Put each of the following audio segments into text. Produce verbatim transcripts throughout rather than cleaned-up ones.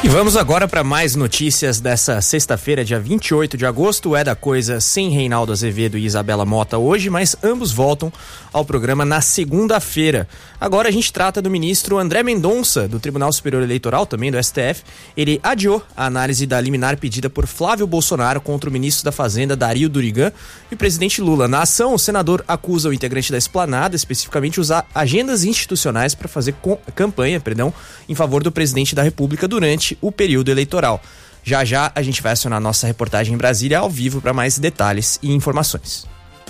E vamos agora para mais notícias dessa sexta-feira, dia vinte e oito de agosto. É da coisa sem Reinaldo Azevedo e Isabela Mota hoje, mas ambos voltam ao programa na segunda-feira. Agora a gente trata do ministro André Mendonça, do Tribunal Superior Eleitoral, também do S T F. Ele adiou a análise da liminar pedida por Flávio Bolsonaro contra o ministro da Fazenda, Dario Durigan, e o presidente Lula. Na ação, o senador acusa o integrante da esplanada, especificamente, usar agendas institucionais para fazer com, campanha perdão, em favor do presidente da República durante o período eleitoral. Já já a gente vai acionar nossa reportagem em Brasília ao vivo para mais detalhes e informações.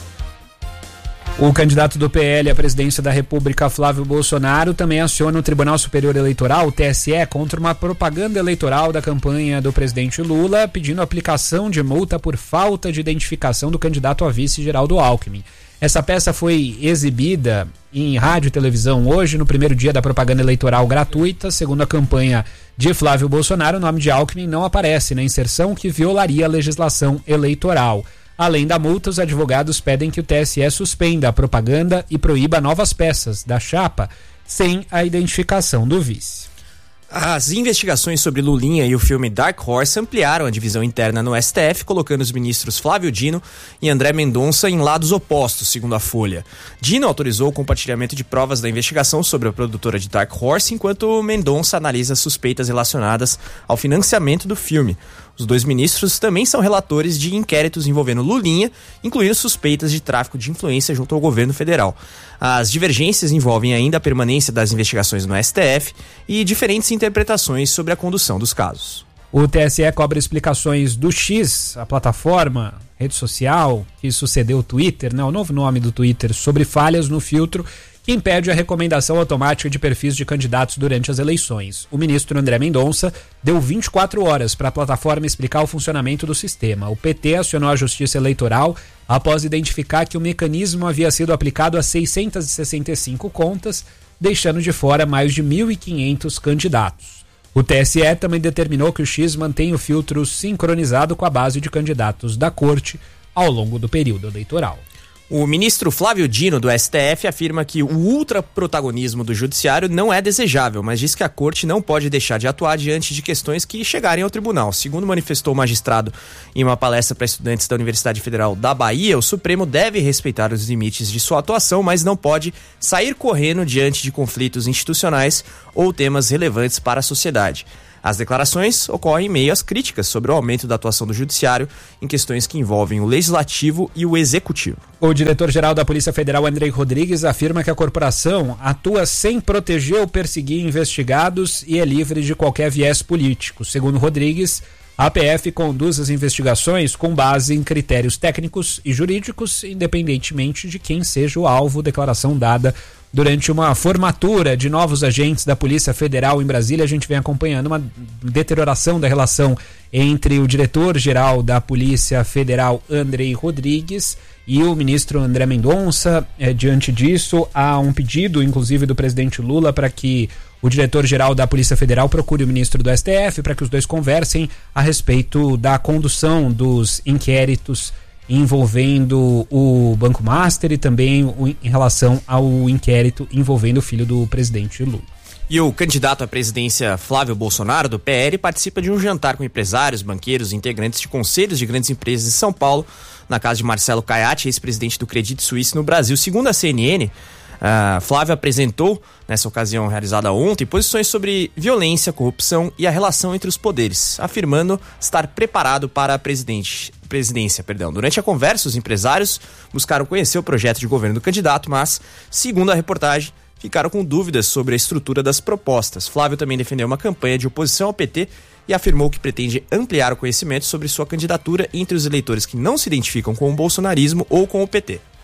O candidato do P L à presidência da República, Flávio Bolsonaro, também aciona o Tribunal Superior Eleitoral, o T S E, contra uma propaganda eleitoral da campanha do presidente Lula, pedindo aplicação de multa por falta de identificação do candidato a vice, Geraldo Alckmin. Essa peça foi exibida em rádio e televisão hoje, no primeiro dia da propaganda eleitoral gratuita. Segundo a campanha de Flávio Bolsonaro, o nome de Alckmin não aparece na inserção, que violaria a legislação eleitoral. Além da multa, os advogados pedem que o T S E suspenda a propaganda e proíba novas peças da chapa sem a identificação do vice. As investigações sobre Lulinha e o filme Dark Horse ampliaram a divisão interna no S T F, colocando os ministros Flávio Dino e André Mendonça em lados opostos, segundo a Folha. Dino autorizou o compartilhamento de provas da investigação sobre a produtora de Dark Horse, enquanto Mendonça analisa suspeitas relacionadas ao financiamento do filme. Os dois ministros também são relatores de inquéritos envolvendo Lulinha, incluindo suspeitas de tráfico de influência junto ao governo federal. As divergências envolvem ainda a permanência das investigações no S T F e diferentes interpretações sobre a condução dos casos. O T S E cobra explicações do X, a plataforma, rede social, que sucedeu o Twitter, né, o novo nome do Twitter, sobre falhas no filtro que impede a recomendação automática de perfis de candidatos durante as eleições. O ministro André Mendonça deu vinte e quatro horas para a plataforma explicar o funcionamento do sistema. O P T acionou a Justiça Eleitoral após identificar que o mecanismo havia sido aplicado a seiscentas e sessenta e cinco contas, deixando de fora mais de mil e quinhentos candidatos. O T S E também determinou que o X mantenha o filtro sincronizado com a base de candidatos da corte ao longo do período eleitoral. O ministro Flávio Dino, do S T F, afirma que o ultraprotagonismo do judiciário não é desejável, mas diz que a corte não pode deixar de atuar diante de questões que chegarem ao tribunal. Segundo manifestou o magistrado em uma palestra para estudantes da Universidade Federal da Bahia, o Supremo deve respeitar os limites de sua atuação, mas não pode sair correndo diante de conflitos institucionais ou temas relevantes para a sociedade. As declarações ocorrem em meio às críticas sobre o aumento da atuação do judiciário em questões que envolvem o legislativo e o executivo. O diretor-geral da Polícia Federal, Andrei Rodrigues, afirma que a corporação atua sem proteger ou perseguir investigados e é livre de qualquer viés político. Segundo Rodrigues, a P F conduz as investigações com base em critérios técnicos e jurídicos, independentemente de quem seja o alvo. Declaração dada durante uma formatura de novos agentes da Polícia Federal em Brasília. A gente vem acompanhando uma deterioração da relação entre o diretor-geral da Polícia Federal, Andrei Rodrigues, e o ministro André Mendonça. É, diante disso, há um pedido, inclusive, do presidente Lula para que o diretor-geral da Polícia Federal procure o ministro do S T F para que os dois conversem a respeito da condução dos inquéritos envolvendo o Banco Master e também em relação ao inquérito envolvendo o filho do presidente Lula. E o candidato à presidência Flávio Bolsonaro, do P L, participa de um jantar com empresários, banqueiros e integrantes de conselhos de grandes empresas em São Paulo, na casa de Marcelo Caiati, ex-presidente do Credit Suisse no Brasil. Segundo a C N N, Uh, Flávio apresentou, nessa ocasião realizada ontem, posições sobre violência, corrupção e a relação entre os poderes, afirmando estar preparado para a presidente, presidência. Perdão. Durante a conversa, os empresários buscaram conhecer o projeto de governo do candidato, mas, segundo a reportagem, ficaram com dúvidas sobre a estrutura das propostas. Flávio também defendeu uma campanha de oposição ao P T e afirmou que pretende ampliar o conhecimento sobre sua candidatura entre os eleitores que não se identificam com o bolsonarismo ou com o P T.